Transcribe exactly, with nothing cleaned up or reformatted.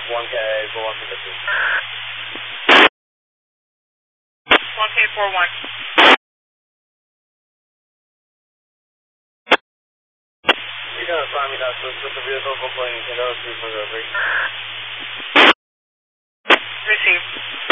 one K four one fifty. one K four one. You're going to find me that switch with the vehicle, hopefully you can go to three. Received.